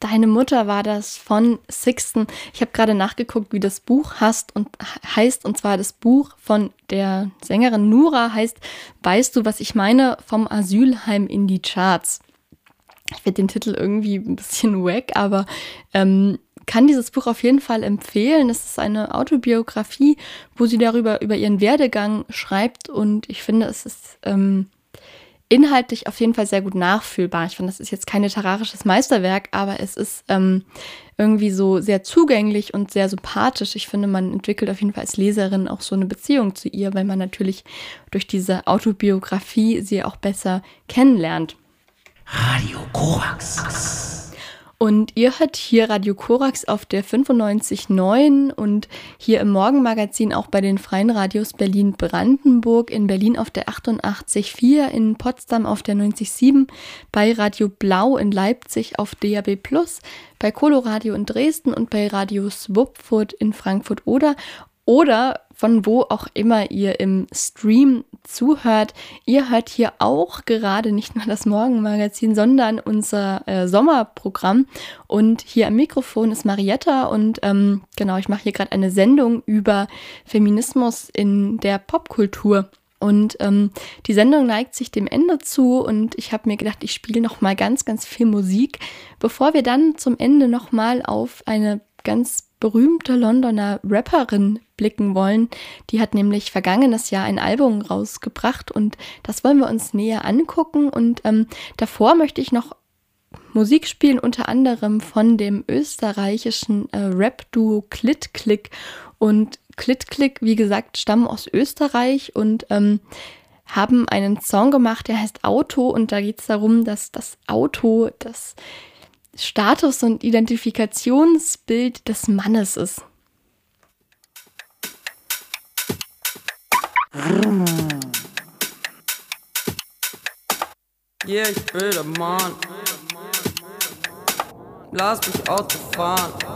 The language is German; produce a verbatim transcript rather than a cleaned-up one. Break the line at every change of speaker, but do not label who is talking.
Deine Mutter war das von Sixten. Ich habe gerade nachgeguckt, wie das Buch heißt und heißt, und zwar das Buch von der Sängerin Nura heißt Weißt du, was ich meine? Vom Asylheim in die Charts. Ich finde den Titel irgendwie ein bisschen wack, aber ähm, kann dieses Buch auf jeden Fall empfehlen. Es ist eine Autobiografie, wo sie darüber über ihren Werdegang schreibt, und ich finde, es ist ähm, inhaltlich auf jeden Fall sehr gut nachfühlbar. Ich finde, das ist jetzt kein literarisches Meisterwerk, aber es ist ähm, irgendwie so sehr zugänglich und sehr sympathisch. Ich finde, man entwickelt auf jeden Fall als Leserin auch so eine Beziehung zu ihr, weil man natürlich durch diese Autobiografie sie auch besser kennenlernt.
Radio Korax.
Und ihr hört hier Radio Korax auf der fünfundneunzig Komma neun und hier im Morgenmagazin auch bei den Freien Radios Berlin-Brandenburg, in Berlin auf der achtundachtzig Komma vier, in Potsdam auf der neunzig Komma sieben, bei Radio Blau in Leipzig auf D A B plus, bei Coloradio in Dresden und bei Radio Swupfurt in Frankfurt oder oder von wo auch immer ihr im Stream zuhört. Ihr hört hier auch gerade nicht nur das Morgenmagazin, sondern unser äh, Sommerprogramm. Und hier am Mikrofon ist Marietta und ähm, genau, ich mache hier gerade eine Sendung über Feminismus in der Popkultur. Und ähm, die Sendung neigt sich dem Ende zu und ich habe mir gedacht, ich spiele noch mal ganz, ganz viel Musik, bevor wir dann zum Ende noch mal auf eine ganz berühmte Londoner Rapperin blicken wollen. Die hat nämlich vergangenes Jahr ein Album rausgebracht und das wollen wir uns näher angucken. Und ähm, davor möchte ich noch Musik spielen, unter anderem von dem österreichischen äh, Rap-Duo Klitt-Klick. Und Klitt-Klick, wie gesagt, stammen aus Österreich und ähm, haben einen Song gemacht, der heißt Auto, und da geht es darum, dass das Auto das Status- und Identifikationsbild des Mannes ist.
Yeah, ich will der Mann. Lass mich Auto fahren.